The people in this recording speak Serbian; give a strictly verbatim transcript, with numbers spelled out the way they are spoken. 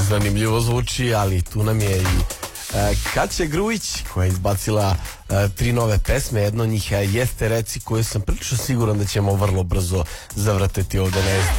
zanimljivo zvuči, ali tu nam je i Kaća Grujić koja je izbacila uh, tri nove pesme. Jedna od njih uh, jeste Reci, koju sam prilično siguran da ćemo vrlo brzo zavrteti ovde na